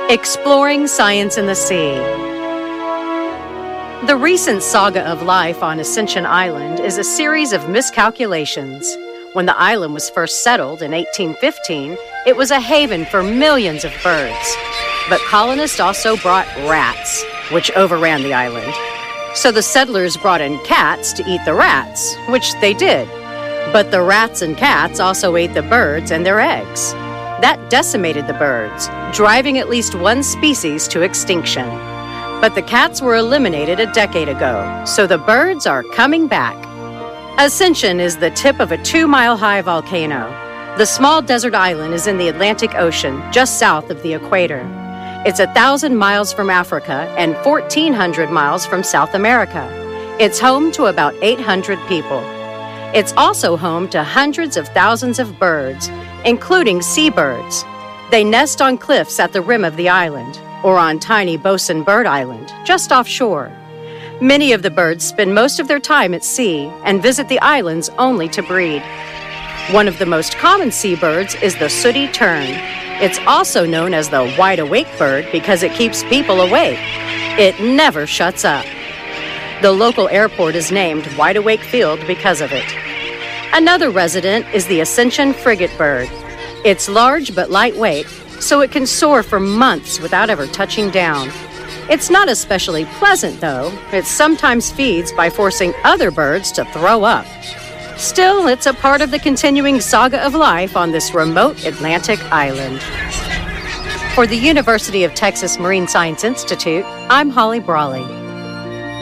Exploring Science in the Sea. The recent saga of life on Ascension Island is a series of miscalculations. When the island was first settled in 1815, it was a haven for millions of birds. But colonists also brought rats, which overran the island. So the settlers brought in cats to eat the rats, which they did. But the rats and cats also ate the birds and their eggs. That decimated the birds, driving at least one species to extinction. But the cats were eliminated a decade ago, so the birds are coming back. Ascension is the tip of a 2-mile-high volcano. The small desert island is in the Atlantic Ocean, just south of the equator. It's 1,000 miles from Africa and 1,400 miles from South America. It's home to about 800 people. It's also home to hundreds of thousands of birds, including seabirds. They nest on cliffs at the rim of the island, or on tiny Bosun Bird Island, just offshore. Many of the birds spend most of their time at sea and visit the islands only to breed. One of the most common seabirds is the sooty tern. It's also known as the wide-awake bird because it keeps people awake. It never shuts up. The local airport is named Wide Awake Field because of it. Another resident is the Ascension frigate bird. It's large but lightweight, so it can soar for months without ever touching down. It's not especially pleasant, though. It sometimes feeds by forcing other birds to throw up. Still, it's a part of the continuing saga of life on this remote Atlantic island. For the University of Texas Marine Science Institute, I'm Holly Brawley.